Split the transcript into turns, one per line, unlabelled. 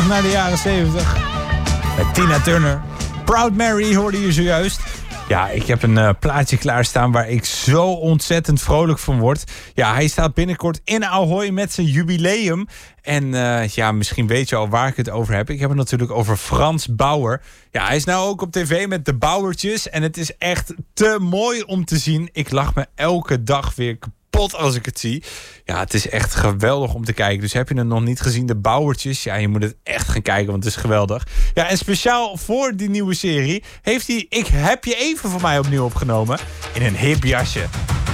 terug naar de jaren 70. Met Tina Turner. Proud Mary hoorde je zojuist. Ja, ik heb een plaatje klaarstaan waar ik zo ontzettend vrolijk van word. Ja, hij staat binnenkort in Ahoy met zijn jubileum. En ja, misschien weet je al waar ik het over heb. Ik heb het natuurlijk over Frans Bauer. Ja, hij is nou ook op tv met de Bauertjes. En het is echt te mooi om te zien. Ik lach me elke dag weer kapot als ik het zie. Ja, het is echt geweldig om te kijken. Dus heb je het nog niet gezien, de Bauertjes? Ja, je moet het echt gaan kijken, want het is geweldig. Ja, en speciaal voor die nieuwe serie heeft hij Ik Heb Je Even voor mij opnieuw opgenomen. In een hip jasje.